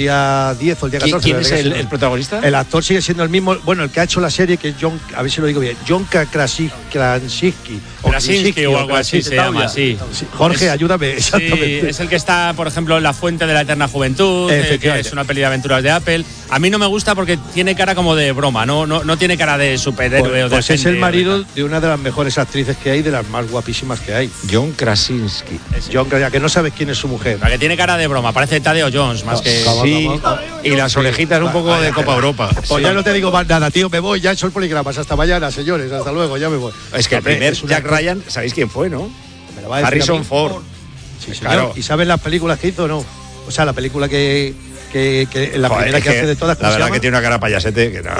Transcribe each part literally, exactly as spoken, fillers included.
día diez o el día catorce. ¿Quién es el, el protagonista? El actor sigue siendo el mismo, bueno, el que ha hecho la serie, que es John, a ver si lo digo bien, John Krasinski. Krasinski o algo así se llama, sí. Jorge, es, ayúdame, exactamente. Sí, es el que está, por ejemplo, en La Fuente de la Eterna Juventud, eh, que es una peli de aventuras de Apple. A mí no me gusta porque tiene cara como de broma, no, no, no tiene cara de superhéroe pues, o de Pues es el marido de, de una de las mejores actrices que hay, de las más guapísimas que hay. John Krasinski. John Krasinski, que no sabes quién es su mujer. La que tiene cara de broma, parece Tadeo Jones, más no, que… Cómo, sí, cómo. Y las orejitas sí, un poco vaya, de Copa Europa. Pues sí. Ya no te digo más nada, tío, me voy, ya he hecho el poligramas. Hasta mañana, señores, hasta luego, ya me voy. Es que el primer Jack Ryan, ¿sabéis quién fue, no? Me lo va a Harrison Ford. Sí, señor. Claro. ¿Y sabes las películas que hizo o no? O sea, la película que, que, que la Joder, primera que, que hace de todas. La verdad que tiene una cara payasete que no…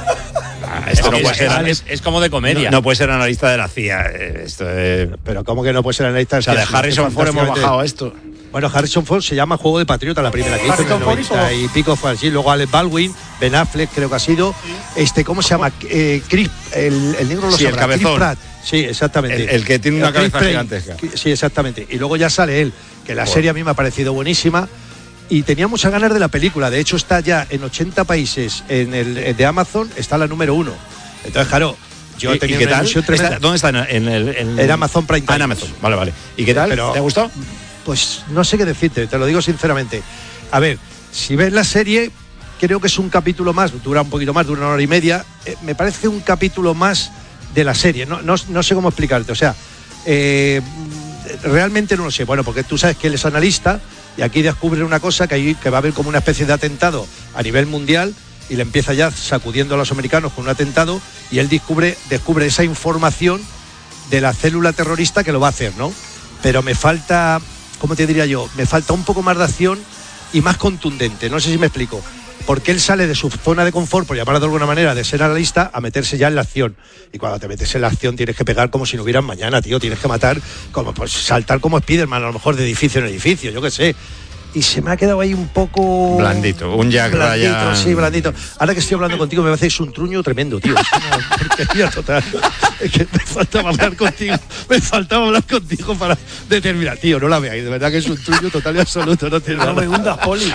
Esto no puede ser, es, es como de comedia. No, no puede ser analista de la C I A. Esto es… Pero ¿cómo que no puede ser analista de la C I A? O sea, de Harrison Ford hemos bajado esto. Bueno, Harrison Ford se llama Juego de Patriota, la primera que hizo en el noventa y pico fue así. Luego Alec Baldwin, Ben Affleck creo que ha sido. Este, ¿cómo se llama? Eh, Chris, el, el negro lo sí, sabrá. El cabezón. Chris Pratt. Sí, exactamente. El, el que tiene una cabeza gigantesca. Sí, exactamente. Y luego ya sale él, que la serie a mí me ha parecido buenísima. Y tenía muchas ganas de la película. De hecho, está ya en ochenta países en el de Amazon, está la número uno. Entonces, claro, yo ¿Y, tenía ¿y qué una tal? ¿Está, ¿Dónde está? En el en, en Amazon Prime Time. Ah, en Amazon. Vale, vale. ¿Y qué tal? Pero, ¿te ha gustado? Pues no sé qué decirte, te lo digo sinceramente. A ver, si ves la serie, creo que es un capítulo más, dura un poquito más, dura una hora y media. Eh, me parece un capítulo más de la serie. No, no, no sé cómo explicarte. O sea, eh, realmente no lo sé. Bueno, porque tú sabes que él es analista y aquí descubre una cosa que, hay, que va a haber como una especie de atentado a nivel mundial. Y le empieza ya sacudiendo a los americanos con un atentado y él descubre, descubre esa información de la célula terrorista que lo va a hacer, ¿no? Pero me falta, ¿cómo te diría yo? Me falta un poco más de acción y más contundente, no sé si me explico. Porque él sale de su zona de confort, por llamarlo de alguna manera, de ser analista, a meterse ya en la acción. Y cuando te metes en la acción tienes que pegar como si no hubiera mañana, tío. Tienes que matar, como pues saltar como Spiderman, a lo mejor de edificio en edificio, yo qué sé. Y se me ha quedado ahí un poco… Blandito, un Jack blandito, Ryan… Sí, blandito. Ahora que estoy hablando contigo me hacéis un truño tremendo, tío. Es una porquería total. Es que me faltaba hablar contigo. Me faltaba hablar contigo para determinar. Tío, no la veáis. De verdad que es un truño total y absoluto. No tiene no nada. me hundas, Poli.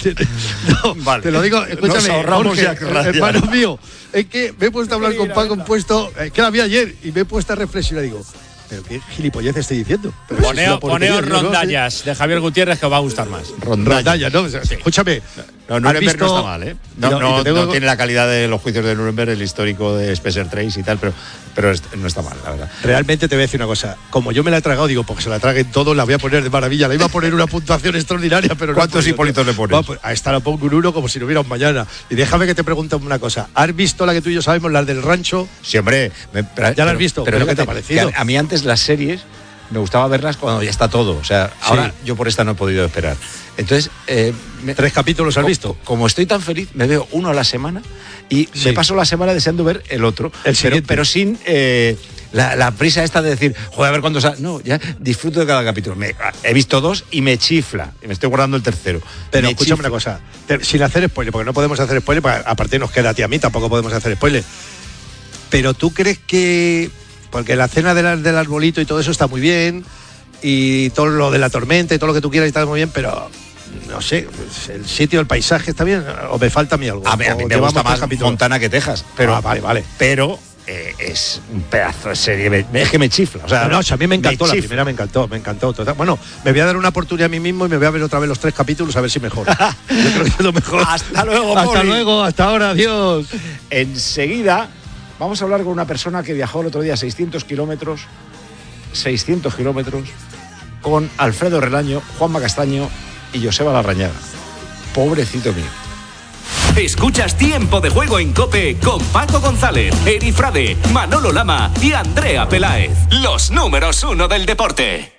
No, vale. Te lo digo, escúchame, Jorge, hermano mío. Es que me he puesto a hablar con Paco, he puesto… Es que la vi ayer y me he puesto a reflexionar y digo… ¿Pero qué gilipollez estoy diciendo? Poneo, poneo Rondallas de Javier Gutiérrez que os va a gustar más. Rondallas, ¿no? Sí. Escúchame. No, Nuremberg visto... no está mal, ¿eh? No, no, no, tengo... no tiene la calidad de los juicios de Nuremberg, el histórico de Spencer Tracy y tal, pero, pero no está mal, la verdad. Realmente te voy a decir una cosa. Como yo me la he tragado, digo, porque se la traguen todos, la voy a poner de maravilla. La iba a poner una puntuación extraordinaria, pero no. ¿Cuántos Hipólitos le pones? Pues, a esta la pongo un uno como si no hubiera un mañana. Y déjame que te pregunte una cosa. ¿Has visto la que tú y yo sabemos, la del rancho? Sí, hombre. Me, pero, ¿Ya la has visto? Pero, ¿Pero qué te ha parecido? A, a mí antes las series me gustaba verlas cuando ya está todo. O sea, ahora sí. Yo por esta no he podido esperar. Entonces, eh, me, ¿tres capítulos has visto? Como estoy tan feliz, me veo uno a la semana y sí. me paso la semana deseando ver el otro. El pero, pero sin eh, la, la prisa esta de decir, joder, a ver cuándo sale. No, ya disfruto de cada capítulo. Me, he visto dos y me chifla. Y me estoy guardando el tercero. Pero me escúchame chifla. una cosa, te, sin hacer spoiler, porque no podemos hacer spoiler, porque aparte nos queda a ti a mí, tampoco podemos hacer spoiler. Pero tú crees que, porque la cena del, del arbolito y todo eso está muy bien, y todo lo de la tormenta y todo lo que tú quieras está muy bien, pero no sé, el sitio, el paisaje está bien, o me falta a mí algo. A, ver, a mí me gusta más Montana que Texas, pero ah, vale, vale. Pero eh, es un pedazo de serie, me, es que me chifla. O sea, no, no, o sea, a mí me encantó, me la primera me encantó, me encantó. Total. Bueno, me voy a dar una oportunidad a mí mismo y me voy a ver otra vez los tres capítulos a ver si mejor. Yo creo que es lo mejor. Hasta luego, Hasta Poli. luego, hasta ahora, adiós. Enseguida vamos a hablar con una persona que viajó el otro día seiscientos kilómetros, seiscientos kilómetros, con Alfredo Relaño, Juanma Castaño y Joseba Larrañaga. Pobrecito mío. Escuchas Tiempo de Juego en COPE con Paco González, Eri Frade, Manolo Lama y Andrea Peláez. Los números uno del deporte.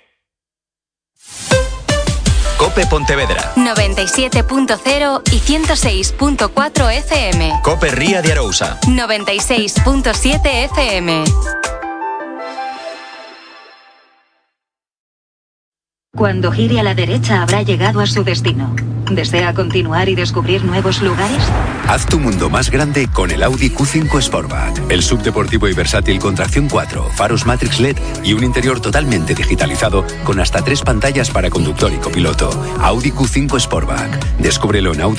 COPE Pontevedra noventa y siete punto cero y ciento seis punto cuatro F M. COPE Ría de Arousa noventa y seis punto siete F M. Cuando gire a la derecha habrá llegado a su destino. ¿Desea continuar y descubrir nuevos lugares? Haz tu mundo más grande con el Audi Q cinco Sportback. El subdeportivo y versátil con tracción cuatro, faros Matrix L E D y un interior totalmente digitalizado con hasta tres pantallas para conductor y copiloto. Audi Q cinco Sportback. Descúbrelo en Audi.